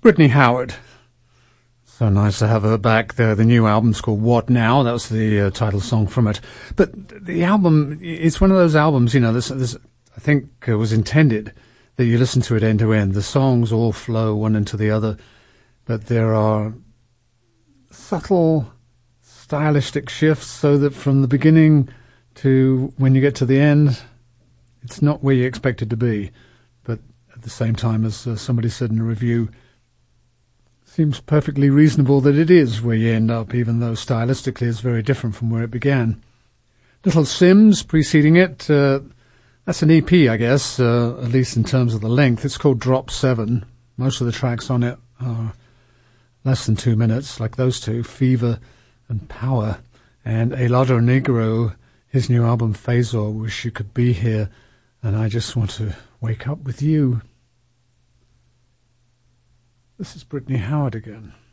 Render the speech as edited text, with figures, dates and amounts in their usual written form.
Brittany Howard. So nice to have her back there. The new album's called What Now? That was the title song from it. But the album, it's one of those albums, you know, this I think was intended that you listen to it end to end. The songs all flow one into the other, but there are subtle stylistic shifts so that from the beginning to when you get to the end, it's not where you expect it to be. But at the same time, as somebody said in a review, seems perfectly reasonable that it is where you end up, even though stylistically it's very different from where it began. Little Sims preceding it, that's an EP, I guess, at least in terms of the length. It's called Drop 7. Most of the tracks on it are less than 2 minutes, like those two, Fever and Power. And Helado Negro, his new album, Phasor, Wish You Could Be Here, and I Just Want to Wake Up With You. This is Brittany Howard again.